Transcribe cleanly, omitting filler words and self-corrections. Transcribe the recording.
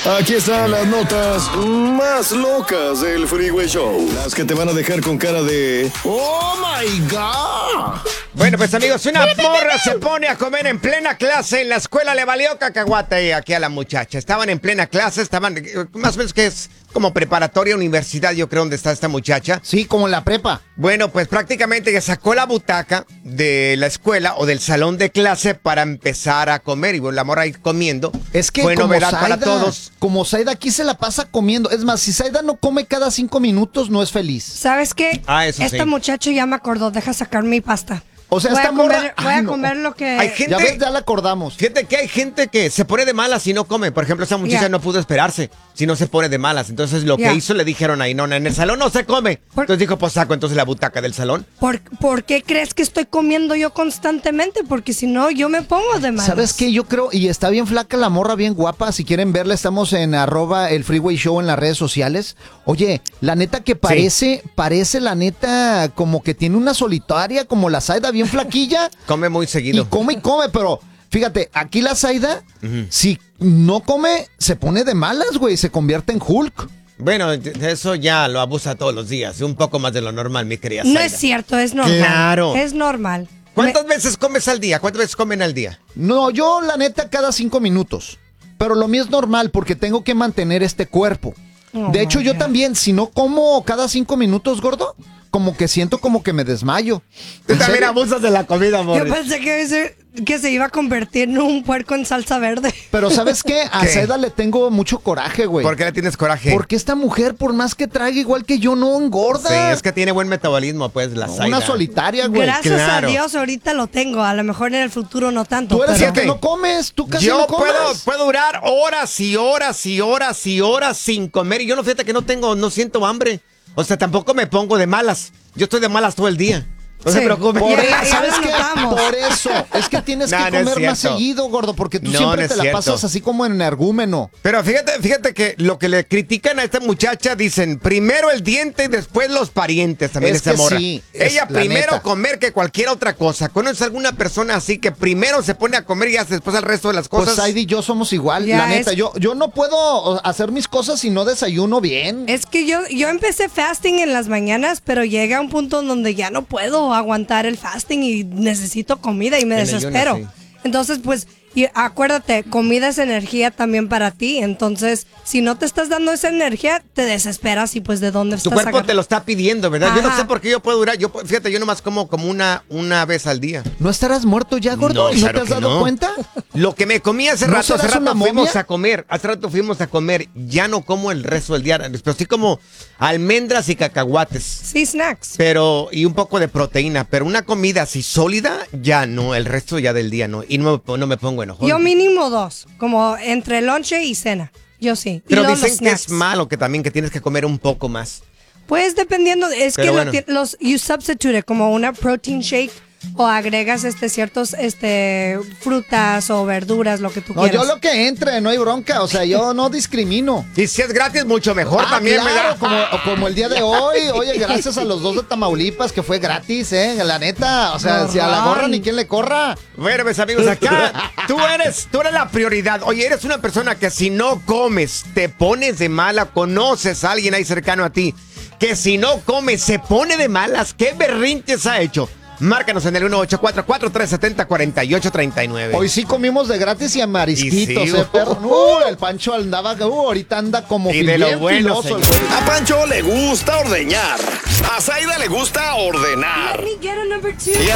Aquí están las notas más locas del Freeway Show. Las que te van a dejar con cara de ¡Oh, my God! Bueno, pues amigos, una morra se pone a comer en plena clase en la escuela. Le valió cacahuate aquí a la muchacha. Estaban en plena clase, estaban más o menos que es como preparatoria, universidad, yo creo, donde está esta muchacha. Sí, como en la prepa. Bueno, pues prácticamente que sacó la butaca de la escuela o del salón de clase para empezar a comer. Y bueno, la morra ahí comiendo. Es que fue como novedad Zaida, para todos. Como Zaida aquí se la pasa comiendo. Es más, si Zaida no come cada 5 minutos, no es feliz. ¿Sabes qué? Eso Esta sí. muchacha ya me acordó. Deja sacar mi pasta. O sea, voy esta a comer, morra... voy a Ay, no. comer lo que... Hay gente... Ya ves, ya la acordamos. Fíjate que hay gente que se pone de malas y no come. Por ejemplo, esa muchacha Ya. no pudo esperarse si no se pone de malas. Entonces lo Ya. que hizo le dijeron ahí, no, en el salón no se come. Entonces dijo, pues saco entonces la butaca del salón. ¿Por qué crees que estoy comiendo yo constantemente? Porque si no, yo me pongo de malas. ¿Sabes qué? Yo creo, y está bien flaca la morra, bien guapa. Si quieren verla, estamos en @el Freeway Show en las redes sociales. Oye, la neta que parece la neta como que tiene una solitaria, como la Zaida, bien flaquilla. Come muy seguido. Y come, pero fíjate, aquí la Zaida, si no come, se pone de malas, güey, se convierte en Hulk. Bueno, eso ya lo abusa todos los días. Un poco más de lo normal, mi querida No Zaida. es cierto, es normal. Claro. Es normal. ¿Cuántas veces comes al día? ¿Cuántas veces comen al día? No, yo la neta cada 5 minutos. Pero lo mío es normal porque tengo que mantener este cuerpo. Oh, De hecho, my yo God. también, si no como cada 5 minutos, gordo, como que siento como que me desmayo. Tú ¿En también serio? abusas de la comida, amor. Yo pensé que se iba a convertir en un puerco en salsa verde. Pero ¿sabes qué? A ¿Qué? Zaida le tengo mucho coraje, güey. ¿Por qué le tienes coraje? Porque esta mujer, por más que traiga igual que yo, no engorda. Sí, es que tiene buen metabolismo, pues, la Zaida. Una solitaria, güey. Gracias claro. a Dios ahorita lo tengo. A lo mejor en el futuro no tanto. Tú eres pero- el que no comes, tú casi Yo no comes. puedo durar horas y horas y horas y horas sin comer. Y yo no, fíjate que no siento hambre. O sea, tampoco me pongo de malas. Yo estoy de malas todo el día. No se Sí. preocupe. Por Ya, eso, ya ¿sabes lo qué? notamos. Por eso. Es que tienes No, que no es comer más cierto. seguido, gordo, porque tú No, siempre no es te la cierto. pasas así como en energúmeno. Pero fíjate que lo que le critican a esta muchacha, dicen, primero el diente y después los parientes, también Es esa que morra. sí, es Ella la primero neta. comer que cualquier otra cosa. ¿Conoces alguna persona así que primero se pone a comer y hace después el resto de las cosas? Pues Saidi y yo somos igual, Ya la neta. es- Yo no puedo hacer mis cosas si no desayuno bien. Es que yo empecé fasting en las mañanas, pero llega un punto donde ya no puedo aguantar el fasting y necesito comida y me El ayuno, desespero. sí. Entonces, pues, y acuérdate, comida es energía también para ti. Entonces, si no te estás dando esa energía, te desesperas y pues de dónde Tu estás cuerpo sacando? te lo está pidiendo, ¿verdad? Yo no Ajá. sé por qué yo puedo durar. Fíjate, yo nomás como una vez al día. ¿No estarás muerto ya, gordo? ¿Y no claro te has que dado no. cuenta? Lo que me comí hace ¿No rato serás una fuimos momia? a comer. Hace rato fuimos a comer. Ya no como el resto del día. Pero sí como almendras y cacahuates. Sí, snacks. Y un poco de proteína. Pero una comida así sólida, ya no. El resto ya del día no. Y no me pongo enojón. Yo mínimo 2, como entre lonche y cena. Yo sí. Y Pero luego los dicen que snacks. es malo que también que tienes que comer un poco más. Pues dependiendo, es Pero que bueno. you substitute como una protein shake o agregas ciertos frutas o verduras, lo que tú No, quieras. yo lo que entre, no hay bronca. O sea, yo no discrimino. Y si es gratis, mucho mejor también, claro, ¿verdad? como el día de hoy. Oye, gracias a los dos de Tamaulipas que fue gratis, la neta. O sea, si a la gorra ni quien le corra. Bueno, mis amigos, acá tú eres la prioridad. Oye, eres una persona que si no comes, te pones de mala. Conoces a alguien ahí cercano a ti que si no come, se pone de malas. ¿Qué berrinches ha hecho? Márcanos en el 1844-370-4839. Hoy sí comimos de gratis y a marisquitos, Y sí, perro. El Pancho andaba, ahorita anda como Y de lo bien bueno, filoso el señor. güey. A Pancho le gusta ordeñar. A Zaida le gusta ordenar. Let me get a number 2. Y